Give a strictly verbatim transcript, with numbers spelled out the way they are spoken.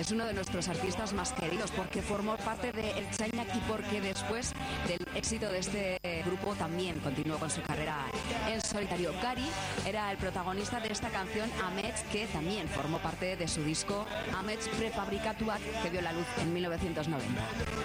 es uno de nuestros artistas más queridos porque formó parte de Ertzainak y porque después del éxito de este grupo también continuó con su carrera en solitario. Gari era el protagonista de esta canción Amets, que también formó parte de su disco Amets Prefabricatuak, que vio la luz en mil novecientos noventa.